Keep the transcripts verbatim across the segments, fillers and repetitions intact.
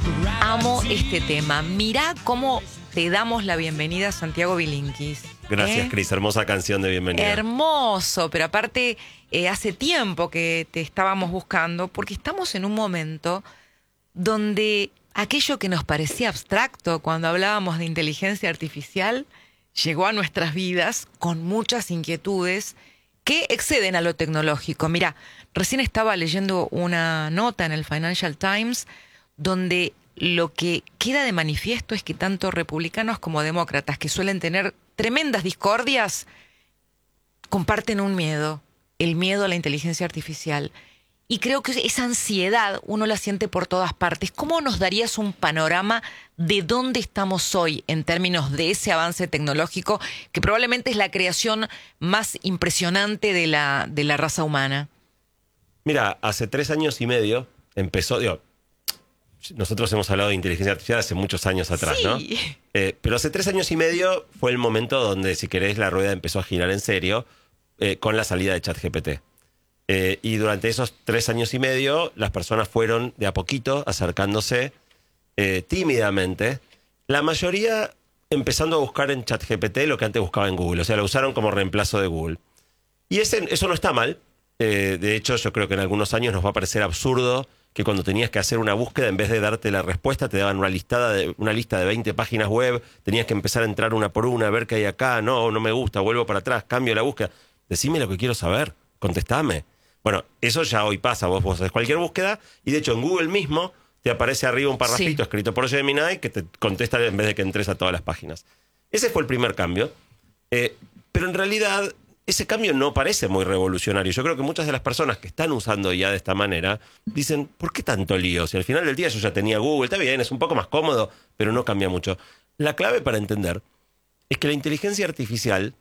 Amo este tema. Mirá cómo te damos la bienvenida, Santiago Bilinkis. Gracias, ¿Eh? Cris. Hermosa canción de bienvenida. Hermoso, pero aparte eh, hace tiempo que te estábamos buscando porque estamos en un momento donde aquello que nos parecía abstracto cuando hablábamos de inteligencia artificial llegó a nuestras vidas con muchas inquietudes que exceden a lo tecnológico. Mira, recién estaba leyendo una nota en el Financial Times donde lo que queda de manifiesto es que tanto republicanos como demócratas, que suelen tener tremendas discordias, comparten un miedo, el miedo a la inteligencia artificial. Y creo que esa ansiedad uno la siente por todas partes. ¿Cómo nos darías un panorama de dónde estamos hoy en términos de ese avance tecnológico que probablemente es la creación más impresionante de la, de la raza humana? Mira, hace tres años y medio empezó... Digo, nosotros hemos hablado de inteligencia artificial hace muchos años atrás, Sí. ¿no? Eh, pero hace tres años y medio fue el momento donde, si querés, la rueda empezó a girar en serio eh, con la salida de ChatGPT. Eh, y durante esos tres años y medio, las personas fueron de a poquito acercándose eh, tímidamente. La mayoría empezando a buscar en ChatGPT lo que antes buscaba en Google. O sea, lo usaron como reemplazo de Google. Y ese, eso no está mal. Eh, de hecho, yo creo que en algunos años nos va a parecer absurdo que cuando tenías que hacer una búsqueda, en vez de darte la respuesta, te daban una, listada de, una lista de veinte páginas web, tenías que empezar a entrar una por una, a ver qué hay acá, no, no me gusta, vuelvo para atrás, cambio la búsqueda. Decime lo que quiero saber, contestame. Bueno, eso ya hoy pasa, vos, vos haces cualquier búsqueda y de hecho en Google mismo te aparece arriba un parrafito sí. escrito por Gemini que te contesta en vez de que entres a todas las páginas. Ese fue el primer cambio, eh, pero en realidad ese cambio no parece muy revolucionario. Yo creo que muchas de las personas que están usando I A de esta manera dicen, ¿por qué tanto lío? Si al final del día yo ya tenía Google, está bien, es un poco más cómodo, pero no cambia mucho. La clave para entender es que la inteligencia artificial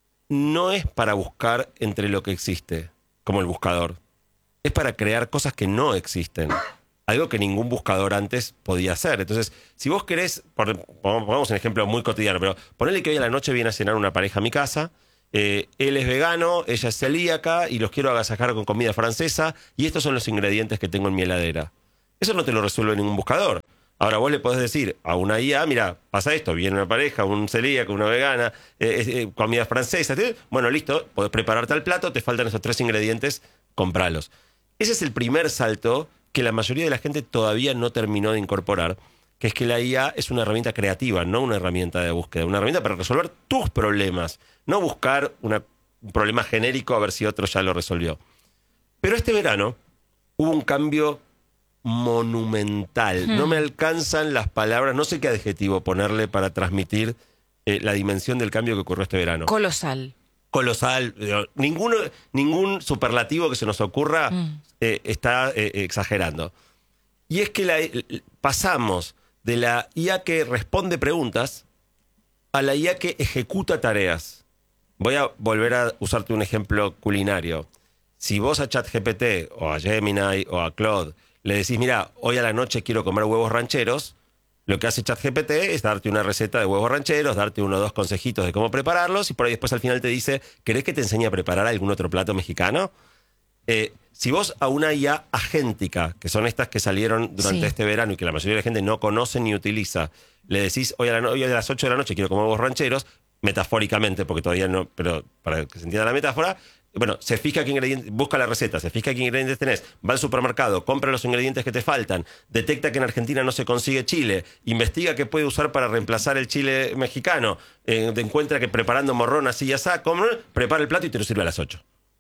no es para buscar entre lo que existe, como el buscador. Es para crear cosas que no existen. Algo que ningún buscador antes podía hacer. Entonces, si vos querés, por, pongamos un ejemplo muy cotidiano, pero ponele que hoy a la noche viene a cenar una pareja a mi casa. Eh, él es vegano, ella es celíaca y los quiero agasajar con comida francesa y estos son los ingredientes que tengo en mi heladera. Eso no te lo resuelve ningún buscador. Ahora vos le podés decir a una I A, mira, pasa esto, viene una pareja, un celíaco, una vegana, eh, eh, comida francesa, ¿sí? Bueno, listo, podés prepararte el plato, te faltan esos tres ingredientes, compralos. Ese es el primer salto que la mayoría de la gente todavía no terminó de incorporar, que es que la I A es una herramienta creativa, no una herramienta de búsqueda, una herramienta para resolver tus problemas, no buscar una, un problema genérico a ver si otro ya lo resolvió. Pero este verano hubo un cambio monumental. Hmm. No me alcanzan las palabras, no sé qué adjetivo ponerle para transmitir eh, la dimensión del cambio que ocurrió este verano. Colosal. Colosal. Ninguno, ningún superlativo que se nos ocurra hmm. eh, está eh, exagerando. Y es que la, pasamos de la I A que responde preguntas a la I A que ejecuta tareas. Voy a volver a usarte un ejemplo culinario. Si vos a ChatGPT o a Gemini o a Claude le decís, mira, hoy a la noche quiero comer huevos rancheros, lo que hace ChatGPT es darte una receta de huevos rancheros, darte uno o dos consejitos de cómo prepararlos y por ahí después al final te dice, ¿querés que te enseñe a preparar algún otro plato mexicano? Eh, si vos a una I A agéntica, que son estas que salieron durante sí. este verano y que la mayoría de la gente no conoce ni utiliza, le decís, hoy a, la, hoy a las ocho de la noche quiero comer huevos rancheros, metafóricamente, porque todavía no, pero para que se entienda la metáfora, bueno, se fija qué ingredientes, busca la receta, se fija qué ingredientes tenés, va al supermercado, compra los ingredientes que te faltan, detecta que en Argentina no se consigue chile, investiga qué puede usar para reemplazar el chile mexicano, eh, te encuentra que preparando morrón así y así, prepara el plato y te lo sirve a las ocho.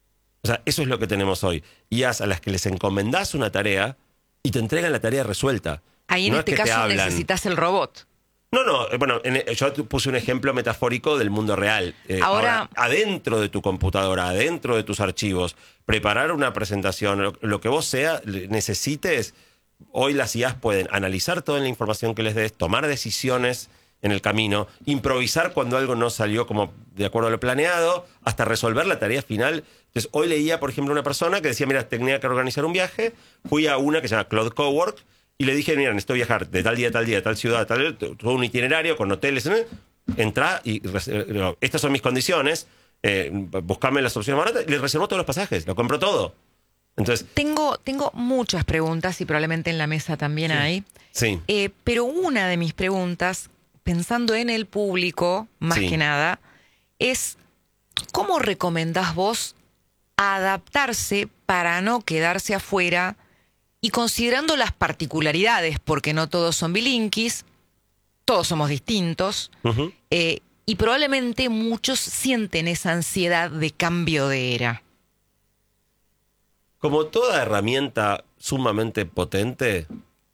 O sea, eso es lo que tenemos hoy. I As a las que les encomendás una tarea y te entregan la tarea resuelta. Ahí en no este es que caso necesitas el robot. No, no, bueno, en, yo puse un ejemplo metafórico del mundo real. Eh, ahora, ahora, adentro de tu computadora, adentro de tus archivos, preparar una presentación, lo, lo que vos sea, necesites, hoy las I As pueden analizar toda la información que les des, tomar decisiones en el camino, improvisar cuando algo no salió como de acuerdo a lo planeado, hasta resolver la tarea final. Entonces, hoy leía, por ejemplo, una persona que decía, mira, tenía que organizar un viaje, fui a una que se llama Cloud Cowork, y le dije, mira, necesito viajar de tal día a tal día, a tal ciudad, a tal, todo un itinerario con hoteles. ¿eh? Entra y estas son mis condiciones, eh, buscame las opciones baratas. Le reservó todos los pasajes, lo compró todo. Entonces, tengo, tengo muchas preguntas y probablemente en la mesa también sí. hay. Sí. Eh, pero una de mis preguntas, pensando en el público, más Sí. que nada, es ¿cómo recomendás vos adaptarse para no quedarse afuera y considerando las particularidades, porque no todos son bilinquis, todos somos distintos, Uh-huh. eh, y probablemente muchos sienten esa ansiedad de cambio de era? Como toda herramienta sumamente potente,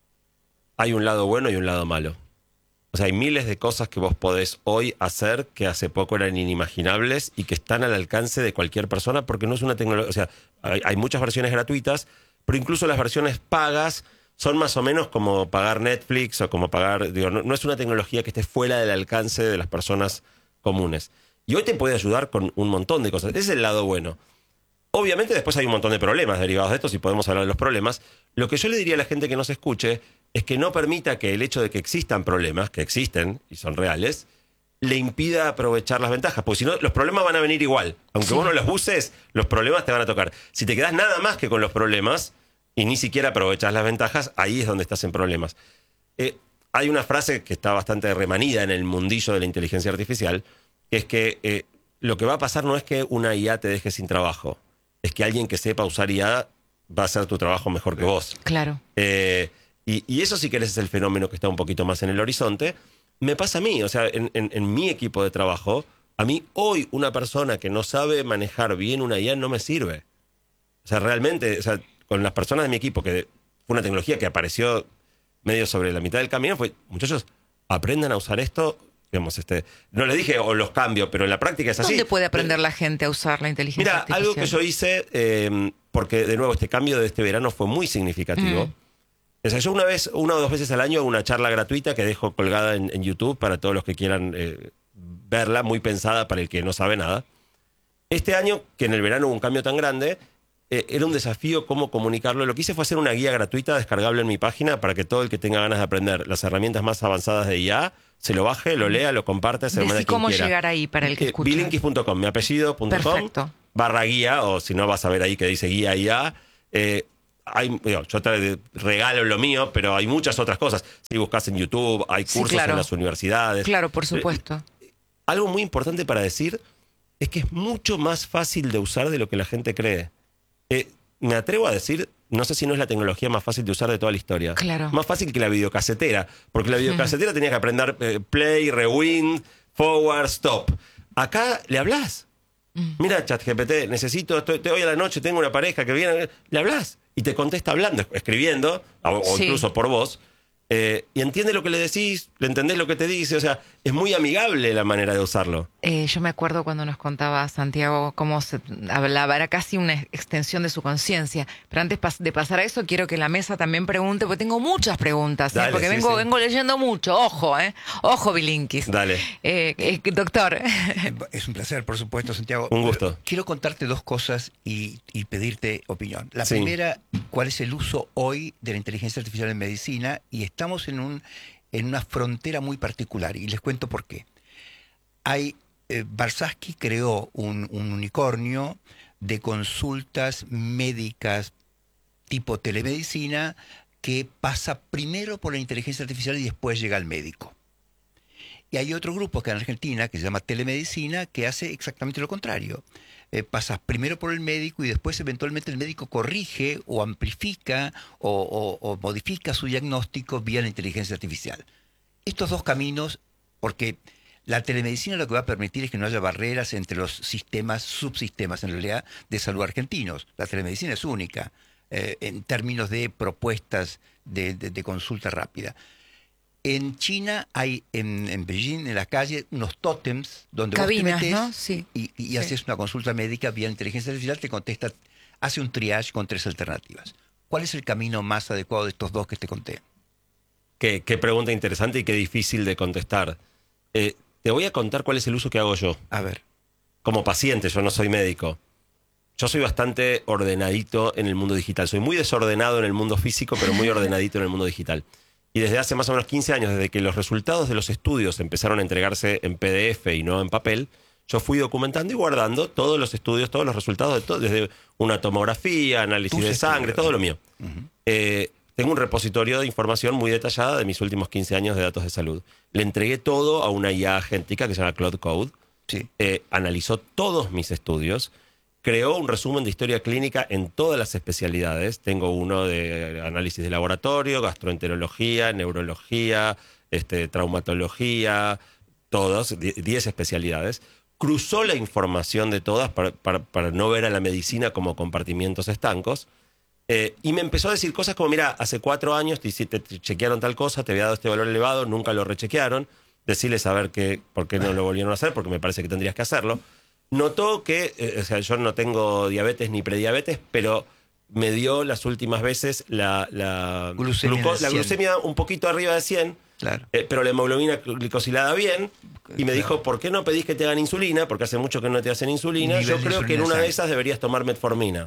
hay un lado bueno y un lado malo. O sea, hay miles de cosas que vos podés hoy hacer que hace poco eran inimaginables y que están al alcance de cualquier persona porque no es una tecnología... O sea, hay, hay muchas versiones gratuitas, pero incluso las versiones pagas son más o menos como pagar Netflix o como pagar... Digo, no, no es una tecnología que esté fuera del alcance de las personas comunes. Y hoy te puede ayudar con un montón de cosas. Ese es el lado bueno. Obviamente después hay un montón de problemas derivados de esto, si podemos hablar de los problemas. Lo que yo le diría a la gente que nos escuche es que no permita que el hecho de que existan problemas, que existen y son reales, le impida aprovechar las ventajas. Porque si no, los problemas van a venir igual. Aunque sí. vos no los uses, los problemas te van a tocar. Si te quedás nada más que con los problemas y ni siquiera aprovechás las ventajas, ahí es donde estás en problemas. Eh, hay una frase que está bastante remanida en el mundillo de la inteligencia artificial, que es que eh, lo que va a pasar no es que una I A te deje sin trabajo, es que alguien que sepa usar I A va a hacer tu trabajo mejor que vos. Claro. Eh, y, y eso, si querés, es el fenómeno que está un poquito más en el horizonte. Me pasa a mí, o sea, en, en, en mi equipo de trabajo, a mí hoy una persona que no sabe manejar bien una I A no me sirve. O sea, realmente, o sea, con las personas de mi equipo, que fue una tecnología que apareció medio sobre la mitad del camino, fue, muchachos, aprendan a usar esto. Digamos, este, no le dije o los cambio, pero en la práctica es así. ¿Dónde puede aprender la gente a usar la inteligencia Mira, artificial? algo que yo hice, eh, porque de nuevo este cambio de este verano fue muy significativo. Mm. O sea, yo una vez, una o dos veces al año hago una charla gratuita que dejo colgada en, en YouTube para todos los que quieran eh, verla, muy pensada para el que no sabe nada. Este año, que en el verano hubo un cambio tan grande, eh, era un desafío cómo comunicarlo. Lo que hice fue hacer una guía gratuita descargable en mi página para que todo el que tenga ganas de aprender las herramientas más avanzadas de I A se lo baje, lo lea, lo comparte, se lo mande a quien cómo quiera. llegar ahí para el que eh, escucha. Bilinkis punto com, mi apellido punto com. Perfecto. Barra guía, o si no vas a ver ahí que dice guía I A. Eh, hay, yo te regalo lo mío, pero hay muchas otras cosas. Si buscas en YouTube, hay cursos sí, claro. en las universidades. Claro, por supuesto. Eh, algo muy importante para decir es que es mucho más fácil de usar de lo que la gente cree. Eh, me atrevo a decir, no sé si no es la tecnología más fácil de usar de toda la historia. Claro. Más fácil que la videocasetera, porque la videocasetera mm. tenía que aprender eh, play, rewind, forward, stop. Acá le hablas. Mm. Mira, ChatGPT, necesito, estoy, hoy a la noche tengo una pareja que viene, le hablas y te contesta hablando, escribiendo, o, o sí. incluso por voz. Eh, y entiende lo que le decís, le entendés lo que te dice, o sea, es muy amigable la manera de usarlo. Eh, yo me acuerdo cuando nos contaba Santiago cómo se hablaba, era casi una extensión de su conciencia. Pero antes de pasar a eso, quiero que la mesa también pregunte, porque tengo muchas preguntas, Dale, ¿eh? porque sí, vengo, sí. vengo leyendo mucho, ojo, ¿eh? Ojo, Bilinkis. Dale. Eh, eh, doctor. Es un placer, por supuesto, Santiago. Un gusto. Pero quiero contarte dos cosas y, y pedirte opinión. La sí. primera, ¿cuál es el uso hoy de la inteligencia artificial en medicina? Y estamos en, un, en una frontera muy particular, y les cuento por qué. Hay, eh, Barsasky creó un, un unicornio de consultas médicas tipo telemedicina que pasa primero por la inteligencia artificial y después llega al médico. Y hay otro grupo que en Argentina que se llama telemedicina que hace exactamente lo contrario. Eh, pasas primero por el médico y después eventualmente el médico corrige o amplifica o, o, o modifica su diagnóstico vía la inteligencia artificial. Estos dos caminos, porque la telemedicina lo que va a permitir es que no haya barreras entre los sistemas, subsistemas en realidad, de salud argentinos. La telemedicina es única eh, en términos de propuestas de, de, de consulta rápida. En China hay, en, en Beijing, en la calle, unos tótems donde Cabinas, vos te metés, ¿no? Sí. y, y sí. haces una consulta médica vía inteligencia artificial, te contesta, hace un triage con tres alternativas. ¿Cuál es el camino más adecuado de estos dos que te conté? Qué, qué pregunta interesante y qué difícil de contestar. Eh, te voy a contar cuál es el uso que hago yo. A ver. Como paciente, yo no soy médico. Yo soy bastante ordenadito en el mundo digital. Soy muy desordenado en el mundo físico, pero muy ordenadito en el mundo digital. Y desde hace más o menos quince años, desde que los resultados de los estudios empezaron a entregarse en P D F y no en papel, yo fui documentando y guardando todos los estudios, todos los resultados de todo, desde una tomografía, análisis Tus de sangre, estudios. todo lo mío. Ujú. Eh, tengo un repositorio de información muy detallada de mis últimos quince años de datos de salud. Le entregué todo a una I A agéntica que se llama Cloud Code. Sí. Eh, analizó todos mis estudios, creó un resumen de historia clínica en todas las especialidades. Tengo uno de análisis de laboratorio, gastroenterología, neurología, este, traumatología, todos, diez especialidades. Cruzó la información de todas para, para, para no ver a la medicina como compartimientos estancos. Eh, y me empezó a decir cosas como, mira, hace cuatro años te, te, te chequearon tal cosa, te había dado este valor elevado, nunca lo rechequearon. Decirles a ver que, por qué no lo volvieron a hacer, porque me parece que tendrías que hacerlo. Notó que, eh, o sea, yo no tengo diabetes ni prediabetes, pero me dio las últimas veces la, la, Glucemia gluco- de la cien. glucemia un poquito arriba de cien, Claro. eh, pero la hemoglobina glicosilada bien. Y me Claro. dijo, ¿por qué no pedís que te hagan insulina? Porque hace mucho que no te hacen insulina. Nivel Yo de creo que en insulina una de sangre. esas deberías tomar metformina.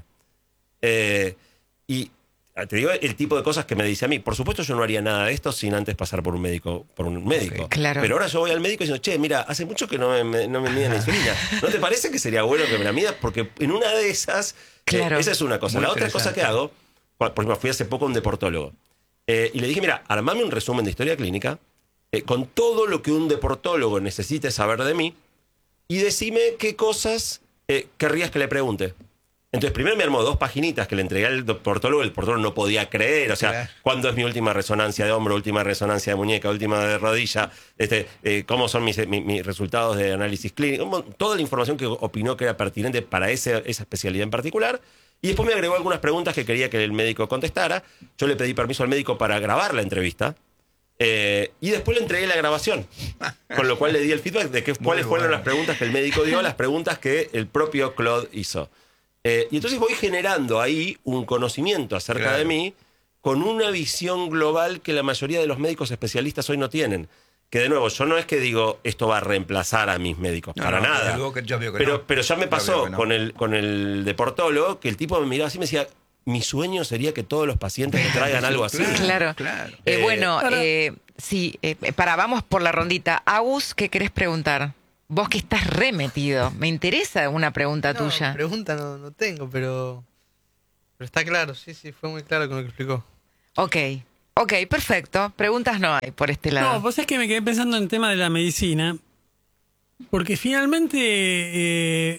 Eh, y te digo el tipo de cosas que me dice a mí. Por supuesto yo no haría nada de esto sin antes pasar por un médico, por un médico. Ok, claro. Pero ahora yo voy al médico y digo, che, mira, hace mucho que no me, me- no me miden la insulina. ¿No te parece que sería bueno que me la midas? Porque en una de esas, eh, Claro. esa es una cosa. Muy La otra cosa que interesante. hago, por ejemplo, fui hace poco a un deportólogo. Eh, y le dije, mira, armame un resumen de historia clínica eh, con todo lo que un deportólogo necesite saber de mí y decime qué cosas eh, querrías que le pregunte. Entonces, primero me armó dos paginitas que le entregué al deportólogo. El deportólogo no podía creer. O sea, Claro. ¿cuándo es mi última resonancia de hombro, última resonancia de muñeca, última de rodilla? Este, eh, ¿Cómo son mis, mis- mis resultados de análisis clínico? Un mon- Toda la información que opinó que era pertinente para ese- esa especialidad en particular. Y después me agregó algunas preguntas que quería que el médico contestara. Yo le pedí permiso al médico para grabar la entrevista. Eh, y después le entregué la grabación. Con lo cual le di el feedback de que, cuáles fueron bueno. las preguntas que el médico dio, las preguntas que el propio Claude hizo. Eh, y entonces voy generando ahí un conocimiento acerca Claro. de mí con una visión global que la mayoría de los médicos especialistas hoy no tienen. Que de nuevo, yo no es que digo esto va a reemplazar a mis médicos, No, para no, nada. desde luego que yo veo que pero, no. pero ya me Yo pasó veo que no. con, el, con el deportólogo, que el tipo me miraba así y me decía, mi sueño sería que todos los pacientes me traigan algo así. Claro. Claro. Eh, Eh, bueno, ahora- eh, sí, eh, para, vamos por la rondita. Agus, ¿qué querés preguntar? Vos que estás remetido. Me interesa una pregunta No, tuya. pregunta no, no tengo, pero, pero está claro, sí, sí, fue muy claro con lo que explicó. Ok, ok, perfecto. Preguntas no hay por este lado. No, vos es que me quedé pensando en el tema de la medicina, porque finalmente eh,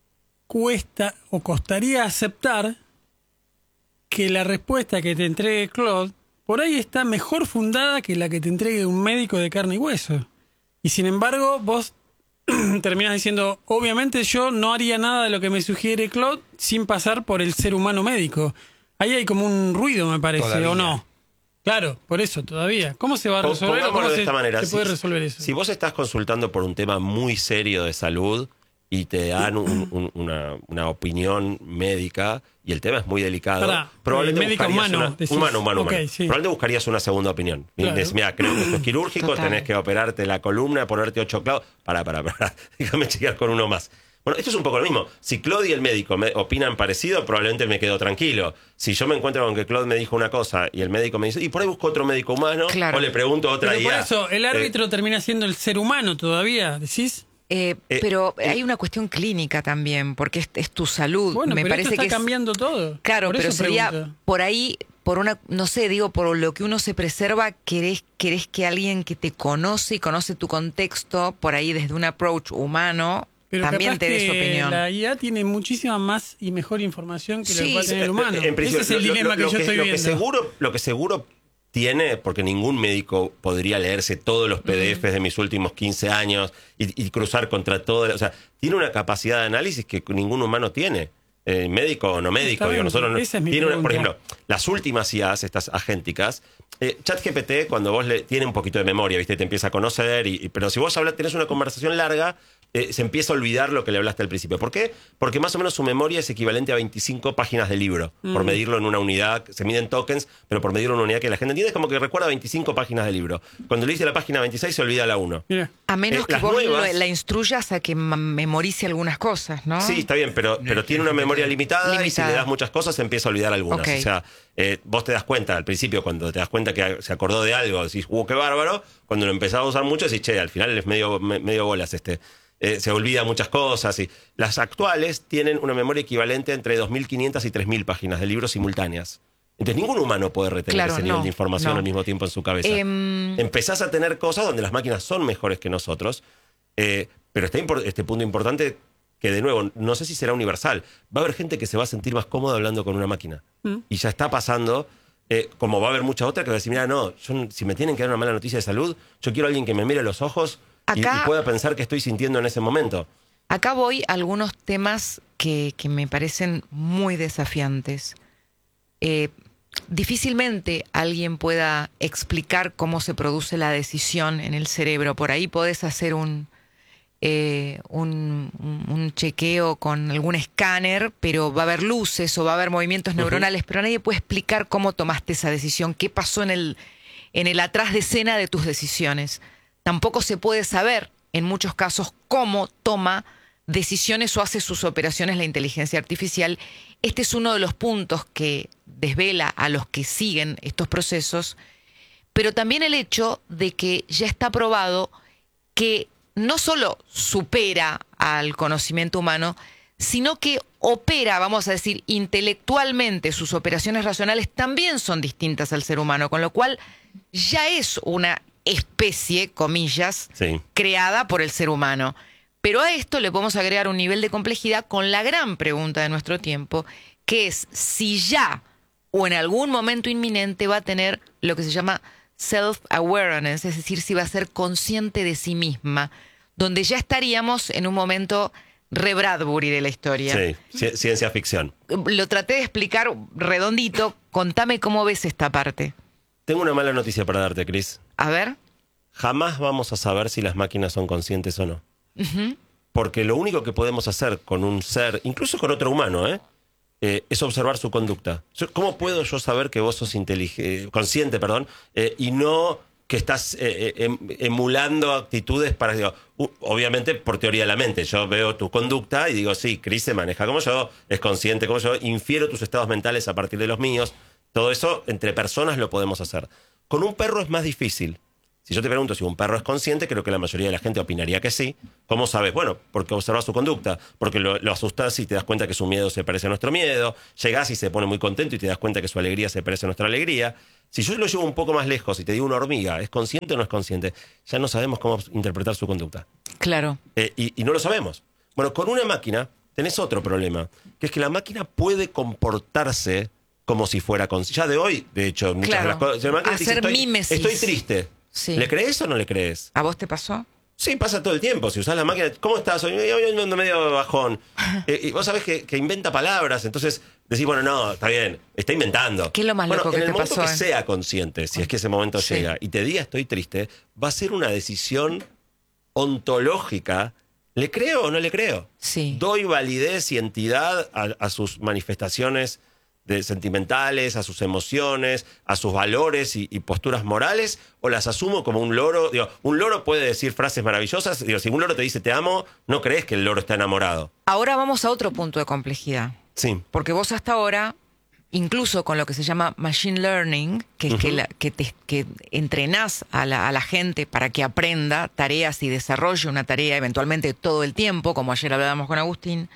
cuesta o costaría aceptar que la respuesta que te entregue Claude por ahí está mejor fundada que la que te entregue un médico de carne y hueso. Y sin embargo, vos terminás diciendo, obviamente yo no haría nada de lo que me sugiere Claude sin pasar por el ser humano médico. Ahí hay como un ruido, me parece, Todavía. ¿o no? Claro, por eso, todavía. ¿Cómo se va a Pon- resolver o pongámoslo cómo de se, esta manera. se puede Si- resolver eso? Si vos estás consultando por un tema muy serio de salud y te dan un- un- una, una opinión médica y el tema es muy delicado, Pará, probablemente eh, médica buscarías humano, una, decís. humano, humano, Ok, humano. sí. Probablemente buscarías una segunda opinión. Y Claro. decís, mira, creo que esto es quirúrgico, Total. tenés que operarte la columna, ponerte ocho clavos. Pará, pará, pará. Déjame chequear con uno más. Bueno, esto es un poco lo mismo. Si Claude y el médico me opinan parecido, probablemente me quedo tranquilo. Si yo me encuentro con que Claude me dijo una cosa y el médico me dice, y por ahí busco otro médico humano, Claro. o le pregunto a otra Pero por I A. eso, el Eh, árbitro termina siendo el ser humano todavía, ¿decís? Eh, Eh, pero eh, hay una cuestión clínica también, porque es, es tu salud. Bueno, Me pero parece esto está que es- cambiando todo. Claro, Por pero eso sería pregunto. por ahí, por una, no sé, digo, por lo que uno se preserva, querés, querés que alguien que te conoce y conoce tu contexto, por ahí desde un approach humano, Pero también capaz te dé su que opinión. la I A tiene muchísima más y mejor información que lo Sí, que va a tener el humano. En principio, Ese es el lo- lo- dilema lo- que lo yo estoy lo viendo. Que seguro, lo que seguro tiene, porque ningún médico podría leerse todos los P D Efes de mis últimos quince años y, y cruzar contra todo. O sea, tiene una capacidad de análisis que ningún humano tiene. Eh, médico o no médico. Está Digo, bien, nosotros no- esa es mi tiene una- por pregunta. ejemplo, las últimas I As, estas agénticas, eh, ChatGPT, cuando vos le tiene un poquito de memoria, ¿viste? Te empieza a conocer, y, y- pero si vos hablas, tenés una conversación larga, eh, se empieza a olvidar lo que le hablaste al principio. ¿Por qué? Porque más o menos su memoria es equivalente a veinticinco páginas de libro, por Mm. medirlo en una unidad, se miden tokens, pero por medirlo en una unidad que la gente entiende, es como que recuerda veinticinco páginas de libro. Cuando le dice la página veintiséis, se olvida la uno. Mira, A menos eh, que las vos nuevas- lo- la instruyas a que ma- memorice algunas cosas, ¿no? Sí, está bien, pero, pero Sí, tiene una sí, memoria sí. limitada, y si Limitada. le das muchas cosas se empieza a olvidar algunas. Ok. O sea, eh, vos te das cuenta al principio, cuando te das cuenta que se acordó de algo, decís, ¡uh, qué bárbaro! Cuando lo empezás a usar mucho, decís, che, al final es medio, me- medio bolas este. eh, se olvida muchas cosas. Y las actuales tienen una memoria equivalente entre dos mil quinientas y tres mil páginas de libros simultáneas. Entonces ningún humano puede retener Claro, ese nivel no, de información no. al mismo tiempo en su cabeza. Em, Empezás a tener cosas donde las máquinas son mejores que nosotros, eh, pero está impor- este punto importante que, de nuevo, no sé si será universal. Va a haber gente que se va a sentir más cómoda hablando con una máquina. Mm. Y ya está pasando, eh, como va a haber mucha otra que va a decir, mira, no, yo, si me tienen que dar una mala noticia de salud, yo quiero a alguien que me mire a los ojos y, Acá- y pueda pensar qué estoy sintiendo en ese momento. Acá voy a algunos temas que, que me parecen muy desafiantes. Eh, difícilmente alguien pueda explicar cómo se produce la decisión en el cerebro. Por ahí podés hacer un, eh, un, un- un chequeo con algún escáner, pero va a haber luces o va a haber movimientos neuronales, pero nadie puede explicar cómo tomaste esa decisión, qué pasó en el, en el atrás de escena de tus decisiones. Tampoco se puede saber, en muchos casos, cómo toma decisiones o hace sus operaciones la inteligencia artificial. Este es uno de los puntos que desvela a los que siguen estos procesos, pero también el hecho de que ya está probado que no solo supera al conocimiento humano, sino que opera, vamos a decir, intelectualmente. Sus operaciones racionales también son distintas al ser humano, con lo cual ya es una especie, comillas, Sí. creada por el ser humano. Pero a esto le podemos agregar un nivel de complejidad con la gran pregunta de nuestro tiempo, que es si ya o en algún momento inminente va a tener lo que se llama self-awareness, es decir, si va a ser consciente de sí misma, donde ya estaríamos en un momento re Bradbury de la historia. Sí, ci- ciencia ficción. Lo traté de explicar redondito, contame cómo ves esta parte. Tengo una mala noticia para darte, Cris. A ver. Jamás vamos a saber si las máquinas son conscientes o no. Porque lo único que podemos hacer con un ser, incluso con otro humano, ¿eh? Eh, es observar su conducta. Yo- ¿Cómo puedo yo saber que vos sos intelige- consciente, perdón, eh, y no que estás eh, eh, em- emulando actitudes para... Digo, u- obviamente por teoría de la mente. Yo veo tu conducta y digo, sí, Cris se maneja como yo, es consciente como yo, infiero tus estados mentales a partir de los míos. Todo eso entre personas lo podemos hacer. Con un perro es más difícil. Si yo te pregunto si un perro es consciente, creo que la mayoría de la gente opinaría que sí. ¿Cómo sabes? Bueno, porque observas su conducta, porque lo, lo asustás y te das cuenta que su miedo se parece a nuestro miedo, llegás y se pone muy contento y te das cuenta que su alegría se parece a nuestra alegría. Si yo lo llevo un poco más lejos y te digo una hormiga, ¿es consciente o no es consciente? Ya no sabemos cómo interpretar su conducta. Claro. Eh, y, y no lo sabemos. Bueno, con una máquina tenés otro problema, que es que la máquina puede comportarse como si fuera consciente. Ya de hoy, de hecho, muchas Claro. de las cosas... La máquina te dice, Hacer estoy, mímesis. estoy triste. Sí. ¿Le crees o no le crees? ¿A vos te pasó? Sí, pasa todo el tiempo. Si usás la máquina, ¿cómo estás? Hoy, hoy ando medio bajón. Eh, y vos sabés que, que inventa palabras, entonces decís, bueno, no, está bien, está inventando. ¿Qué es lo más bueno, loco que en el te momento pasó, que eh? sea consciente, si es que ese momento Sí. llega, y te diga estoy triste, va a ser una decisión ontológica. ¿Le creo o no le creo? Sí. ¿Doy validez y entidad a, a sus manifestaciones de sentimentales, a sus emociones, a sus valores y, y posturas morales, o las asumo como un loro? Digo, un loro puede decir frases maravillosas. Digo, si un loro te dice te amo, no crees que el loro está enamorado. Ahora vamos a otro punto de complejidad. Sí. Porque vos hasta ahora, incluso con lo que se llama machine learning, que es que, la- que, te, que entrenás a la, a la gente para que aprenda tareas y desarrolle una tarea eventualmente todo el tiempo, como ayer hablábamos con Agustín,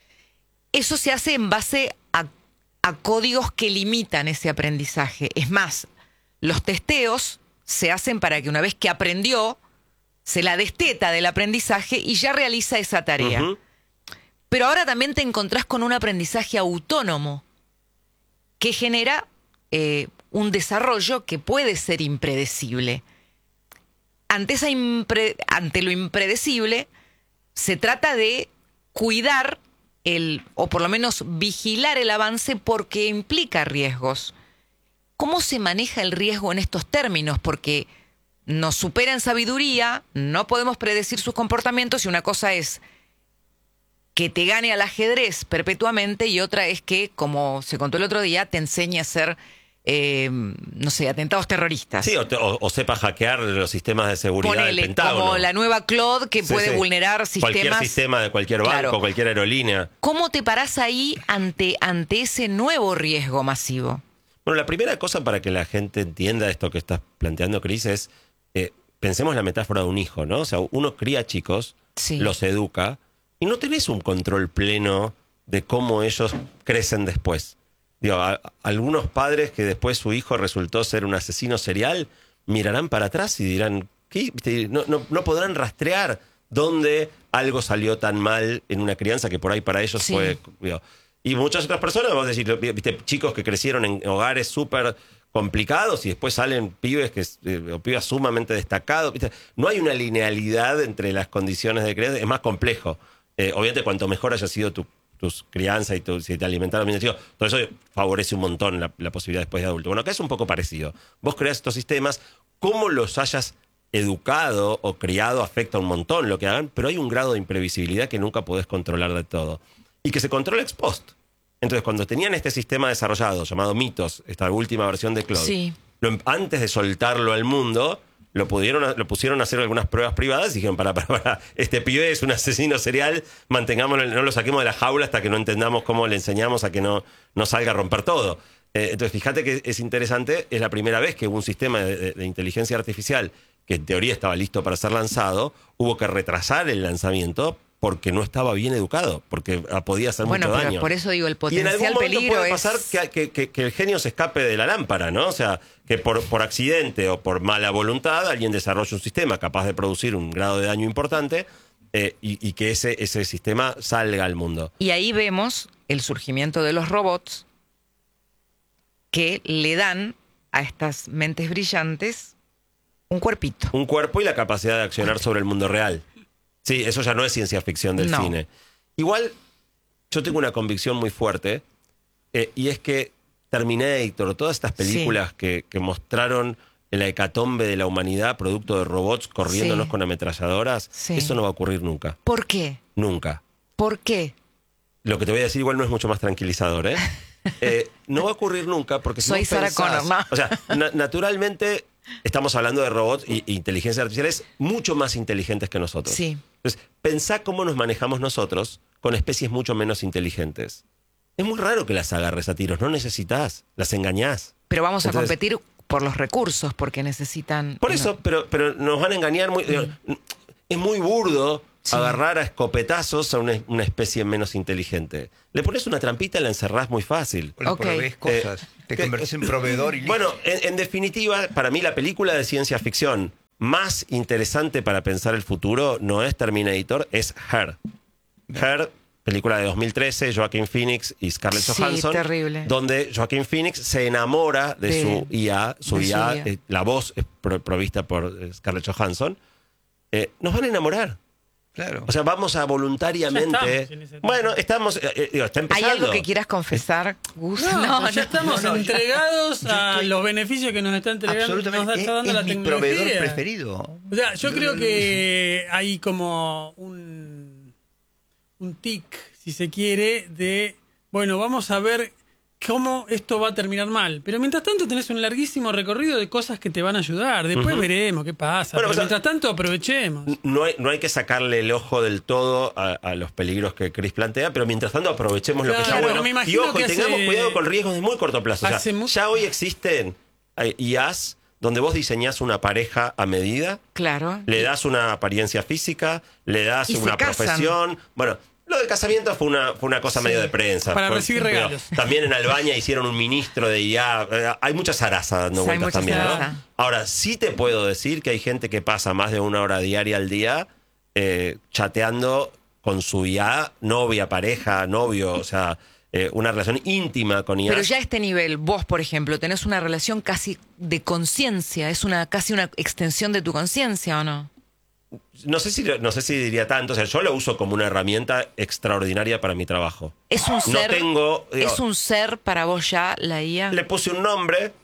eso se hace en base a, a códigos que limitan ese aprendizaje. Es más, los testeos se hacen para que una vez que aprendió, se la desteta del aprendizaje y ya realiza esa tarea. Ujú. Pero ahora también te encontrás con un aprendizaje autónomo que genera eh, un desarrollo que puede ser impredecible. Ante, esa impre- ante lo impredecible, se trata de cuidar el, o por lo menos vigilar el avance porque implica riesgos. ¿Cómo se maneja el riesgo en estos términos? Porque nos supera en sabiduría, no podemos predecir sus comportamientos y una cosa es que te gane al ajedrez perpetuamente y otra es que, como se contó el otro día, te enseñe a hacer, eh, no sé, atentados terroristas. Sí, o, te- o- o sepa hackear los sistemas de seguridad Ponele, del Pentágono. como la nueva Claude que Sí, puede sí. vulnerar sistemas. Cualquier sistema de cualquier banco, Claro. cualquier aerolínea. ¿Cómo te parás ahí ante, ante ese nuevo riesgo masivo? Bueno, la primera cosa para que la gente entienda esto que estás planteando, Cris, es eh, pensemos la metáfora de un hijo, ¿no? O sea, uno cría chicos Sí. los educa, y no tenés un control pleno de cómo ellos crecen después. Digo, a, a algunos padres que después su hijo resultó ser un asesino serial, mirarán para atrás y dirán, ¿qué? No, no, no podrán rastrear dónde algo salió tan mal en una crianza que por ahí para ellos Sí. fue... Digo, y muchas otras personas, vamos a decir, viste, chicos que crecieron en hogares súper complicados y después salen pibes que eh, o pibas sumamente destacados. ¿Viste? No hay una linealidad entre las condiciones de crianza, es más complejo. Eh, obviamente, cuanto mejor haya sido tu, tus crianza y tu, si te alimentaron bien, digo, todo eso favorece un montón la, la posibilidad después de adulto. Bueno, acá es un poco parecido. Vos creás estos sistemas, cómo los hayas educado o criado afecta un montón lo que hagan, pero hay un grado de imprevisibilidad que nunca podés controlar de todo. Y que se controla ex post. Entonces, cuando tenían este sistema desarrollado, llamado Mythos, esta última versión de Claude, Sí. lo, antes de soltarlo al mundo, lo, pudieron, lo pusieron a hacer algunas pruebas privadas y dijeron, para, para, para, este pibe es un asesino serial, mantengámoslo, no lo saquemos de la jaula hasta que no entendamos cómo le enseñamos a que no, no salga a romper todo. Eh, entonces, fíjate que es interesante, es la primera vez que hubo un sistema de, de, de inteligencia artificial que en teoría estaba listo para ser lanzado, hubo que retrasar el lanzamiento porque no estaba bien educado, porque podía hacer Bueno, mucho pero daño. por eso digo, el Y en algún potencial momento peligro puede es... pasar que, que, que, que el genio se escape de la lámpara, ¿no? O sea, que por, por accidente o por mala voluntad alguien desarrolle un sistema capaz de producir un grado de daño importante eh, y, y que ese, ese sistema salga al mundo. Y ahí vemos el surgimiento de los robots que le dan a estas mentes brillantes un cuerpito. Un cuerpo y la capacidad de accionar sobre el mundo real. Sí, eso ya no es ciencia ficción del No. cine. Igual, yo tengo una convicción muy fuerte, eh, y es que Terminator, todas estas películas Sí. que, que mostraron la hecatombe de la humanidad, producto de robots corriéndonos Sí. con ametralladoras, Sí. eso no va a ocurrir nunca. ¿Por qué? Nunca. ¿Por qué? Lo que te voy a decir igual no es mucho más tranquilizador, ¿eh? Eh, no va a ocurrir nunca porque si Soy vos Sarah pensás- Connor, ¿no? O sea, na- naturalmente estamos hablando de robots y, y inteligencias artificiales mucho más inteligentes que nosotros. Sí. Entonces, pensá cómo nos manejamos nosotros con especies mucho menos inteligentes. Es muy raro que las agarres a tiros, no necesitas, las engañás. Pero vamos Entonces- a competir por los recursos, porque necesitan... Por eso, pero, pero nos van a engañar muy... digo, es muy burdo Sí. agarrar a escopetazos a una, una especie menos inteligente. Le pones una trampita y la encerrás muy fácil. O le Ok. provees cosas. Te que- convertís en proveedor y listo. Bueno, en, en definitiva, para mí la película de ciencia ficción más interesante para pensar el futuro no es Terminator, es Her. Her, película de dos mil trece, Joaquin Phoenix y Scarlett Sí, Johansson. terrible. Donde Joaquin Phoenix se enamora de, De- su I A. Su de su I A, I A. eh, la voz es pro- provista por eh, Scarlett Johansson. Eh, nos van a enamorar. Claro. O sea, vamos a voluntariamente... Ya estamos en ese tema. Bueno, estamos... eh, eh, digo, está ¿Hay empezando. algo que quieras confesar, Gus? No, pues ya estamos no, no, ya- entregados yo a estoy- los beneficios que nos está entregando, nos Absolutamente. está Es, dando es la mi tecnología. proveedor preferido. O sea, yo creo que hay como un, un tic, si se quiere, de, bueno, vamos a ver cómo esto va a terminar mal. Pero mientras tanto tenés un larguísimo recorrido de cosas que te van a ayudar. Después veremos qué pasa. Bueno, Pero o sea, mientras tanto aprovechemos. No hay, no hay que sacarle el ojo del todo a, a los peligros que Chris plantea, pero mientras tanto aprovechemos lo que Claro, está bueno. me Y imagino ojo, y que tengamos hace- cuidado con riesgos de muy corto plazo. O sea, hace mu- ya hoy existen eh, I As donde vos diseñás una pareja a medida, Claro. le das una apariencia física, le das Y se una casan. profesión. Bueno, lo del casamiento fue una, fue una cosa Sí. medio de prensa. Para Fue- recibir pero regalos. También en Albania hicieron un ministro de I A. Eh, Hay mucha zaraza dando Sí, hay vueltas mucha también, ¿no? zaraza. Ahora, sí te puedo decir que hay gente que pasa más de una hora diaria al día eh, chateando con su I A, novia, pareja, novio, o sea, eh, una relación íntima con I A. Pero ya a este nivel, vos, por ejemplo, tenés una relación casi de conciencia, es una casi una extensión de tu conciencia, ¿o no? No sé si no sé si diría tanto, o sea, yo lo uso como una herramienta extraordinaria para mi trabajo. Es un No ser. tengo, digo, es un ser para vos ya, la I A. Le puse un nombre,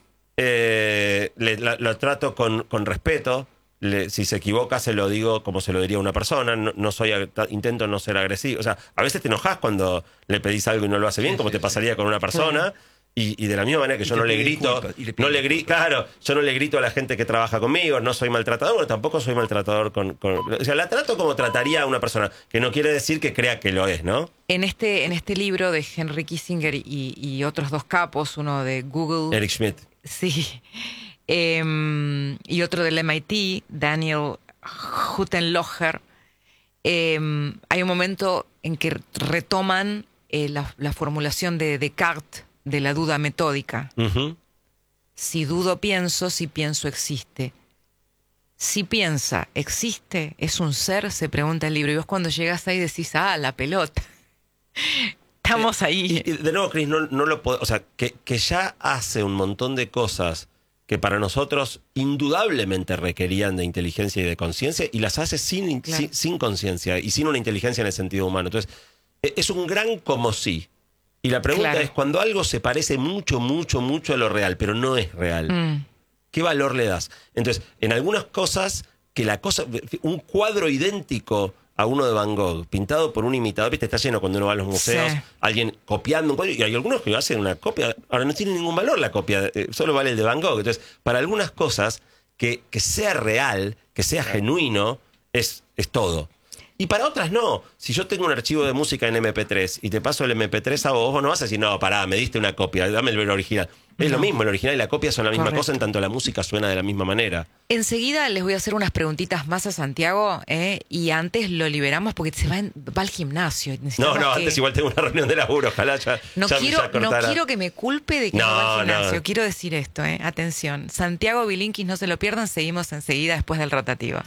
eh, le- la- lo trato con, con respeto. Le- si se equivoca, se lo digo como se lo diría a una persona. No, no soy ag- intento no ser agresivo. O sea, a veces te enojas cuando le pedís algo y no lo hace bien, Sí, como sí, te pasaría con una persona. Y, y de la misma manera que Y yo te no le pide grito, disculpas, y le pide no le grito, disculpas. claro, yo no le grito a la gente que trabaja conmigo, no soy maltratador, bueno, tampoco soy maltratador con, con- o sea, la trato como trataría a una persona, que no quiere decir que crea que lo es, ¿no? En este, en este libro de Henry Kissinger y, y otros dos capos, uno de Google. Eric Schmidt. Sí. Em, y otro del M I T, Daniel Huttenlocher, eh, hay un momento en que retoman eh, la, la formulación de Descartes de la duda metódica. Ujú. Si dudo, pienso, si pienso, existe. Si piensa, existe, es un ser, se pregunta el libro. Y vos cuando llegás ahí decís, ah, la pelota. Estamos ahí. Y, y de nuevo, Cris, no, no lo puedo, o sea, que, que ya hace un montón de cosas que para nosotros indudablemente requerían de inteligencia y de conciencia, y las hace sin, Claro. sin, sin conciencia y sin una inteligencia en el sentido humano. Entonces, e- es un gran como sí. Y la pregunta Claro. es, cuando algo se parece mucho, mucho, mucho a lo real, pero no es real, Mm. ¿qué valor le das? Entonces, en algunas cosas, que la cosa, un cuadro idéntico a uno de Van Gogh, pintado por un imitador, viste, está lleno cuando uno va a los museos, Sí. alguien copiando un cuadro, y hay algunos que hacen una copia, ahora no tiene ningún valor la copia, eh, solo vale el de Van Gogh. Entonces, para algunas cosas, que, que sea real, que sea genuino, es, es todo. Y para otras no. Si yo tengo un archivo de música en eme pe tres y te paso el eme pe tres a vos, vos no vas a decir, no, pará, me diste una copia, dame el original. Es lo mismo, el original y la copia son la misma Correcto. cosa, en tanto la música suena de la misma manera. Enseguida les voy a hacer unas preguntitas más a Santiago, ¿eh? Y antes lo liberamos porque se va, en- va al gimnasio. No, Necesitamos no, que- antes igual tengo una reunión de laburo, ojalá ya, No, ya- quiero, ya no cortara. quiero que me culpe de que no, No, va al gimnasio. no. Quiero decir esto, ¿eh? Atención. Santiago Bilinkis, no se lo pierdan. Seguimos enseguida después del rotativo.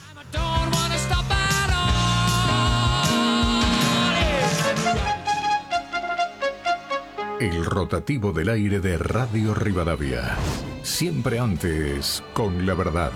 El rotativo del aire de Radio Rivadavia. Siempre antes con la verdad.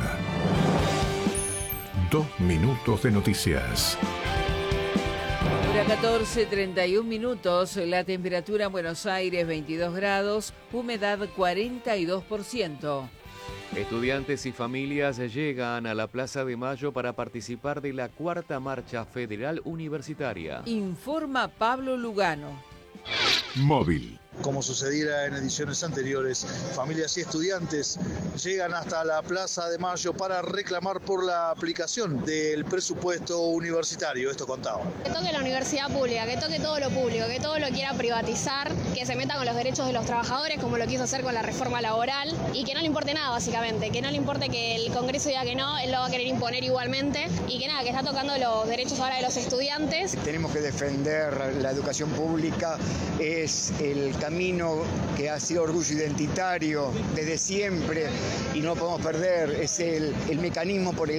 Dos minutos de noticias. Hora catorce, treinta y un minutos, la temperatura en Buenos Aires veintidós grados, humedad cuarenta y dos por ciento. Estudiantes y familias llegan a la Plaza de Mayo para participar de la cuarta marcha federal universitaria. Informa Pablo Lugano. Móvil. Como sucediera en ediciones anteriores, familias y estudiantes llegan hasta la Plaza de Mayo para reclamar por la aplicación del presupuesto universitario. Esto contaba. Que toque la universidad pública, que toque todo lo público, que todo lo quiera privatizar, que se meta con los derechos de los trabajadores como lo quiso hacer con la reforma laboral y que no le importe nada básicamente, que no le importe que el Congreso diga que no, él lo va a querer imponer igualmente y que nada, que está tocando los derechos ahora de los estudiantes. Tenemos que defender la educación pública, es el camino que ha sido orgullo identitario desde siempre y no podemos perder, es el, el mecanismo por el